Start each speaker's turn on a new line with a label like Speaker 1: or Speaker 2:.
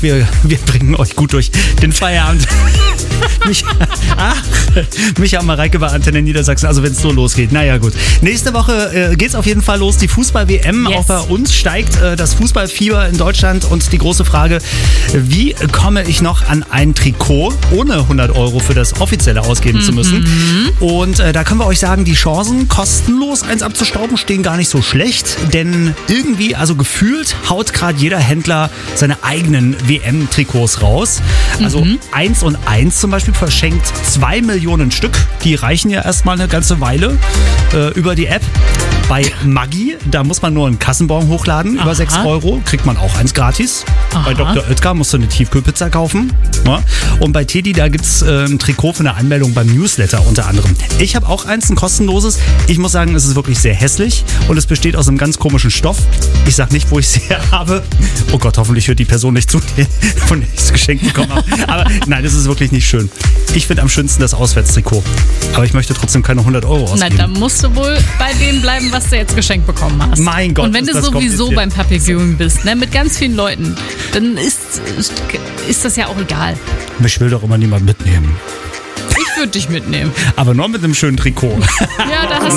Speaker 1: wir bringen euch gut durch den Feierabend. Micha und Mareike bei Antenne Niedersachsen, also wenn es so losgeht. Naja, gut. Nächste Woche geht's auf jeden Fall los. Die Fußball-WM.
Speaker 2: Yes.
Speaker 1: Auch bei uns steigt das Fußballfieber in Deutschland. Und die große Frage, wie komme ich noch an ein Trikot, ohne 100 Euro für das offizielle ausgeben zu müssen? Und da können wir euch sagen, die Chancen, kostenlos eins abzustauben, stehen gar nicht so schlecht. Denn irgendwie, also gefühlt, haut gerade jeder Händler seine eigenen WM-Trikots raus. Also 1 und 1 zum Beispiel verschenkt 2 Millionen Stück. Die reichen ja erstmal eine ganze Weile über die App. Bei Maggi, da muss man nur einen Kassenbon hochladen, über 6 Euro, kriegt man auch eins gratis. Bei Dr. Oetker musst du eine Tiefkühlpizza kaufen. Ja. Und bei Teddy, da gibt es ein Trikot für eine Anmeldung beim Newsletter unter anderem. Ich habe auch eins, ein kostenloses. Ich muss sagen, es ist wirklich sehr hässlich und es besteht aus einem ganz komischen Stoff. Ich sag nicht, wo ich es her habe. Oh Gott, hoffentlich hört die Person nicht zu, von der ich das Geschenk bekommen habe. Aber nein, das ist wirklich nicht schön. Ich finde am schönsten das Auswärtstrikot. Aber ich möchte trotzdem keine 100 Euro ausgeben.
Speaker 2: Na, dann musst du wohl bei dem bleiben, was du jetzt geschenkt bekommen hast.
Speaker 1: Mein Gott,
Speaker 2: und wenn
Speaker 1: ist
Speaker 2: du
Speaker 1: das
Speaker 2: sowieso
Speaker 1: kompliziert.
Speaker 2: beim Public Viewing bist, ne, mit ganz vielen Leuten, dann ist das ja auch egal.
Speaker 1: Mich will doch immer niemand mitnehmen.
Speaker 2: Ich würde dich mitnehmen.
Speaker 1: Aber nur mit einem schönen Trikot.
Speaker 2: Ja, da hast